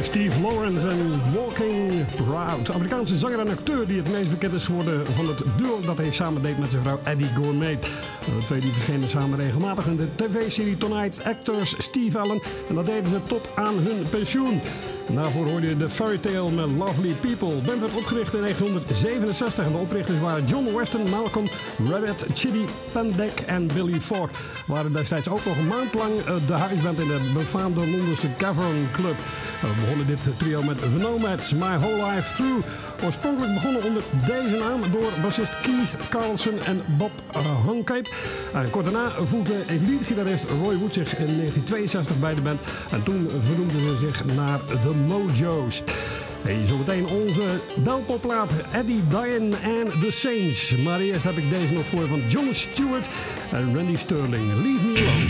Steve Lawrence en Walking Proud. De Amerikaanse zanger en acteur die het meest bekend is geworden van het duo dat hij samen deed met zijn vrouw Eddie Gourmet. De twee die verschenen samen regelmatig in de tv-serie Tonight's Actors Steve Allen. En dat deden ze tot aan hun pensioen. Daarvoor hoorde je de Fairy Tale met Lovely People. De band werd opgericht in 1967 en de oprichters waren John Weston, Malcolm Rabbit, Chidi Pendek en Billy Falk. Waren destijds ook nog een maand lang de huisband in de befaamde Londense Cavern Club. We begonnen dit trio met The Nomads, My Whole Life Through. Oorspronkelijk begonnen onder deze naam door bassist Keith Carlson en Bob Huncape. Kort daarna voegde leadgitarist Roy Wood zich in 1962 bij de band. En toen vernoemden ze zich naar The Mojo's. Hey, zometeen onze belpopplaat Eddie, Diane en The Saints. Maar eerst heb ik deze nog voor je van Jon Stewart en Randy Sterling. Leave Me Alone.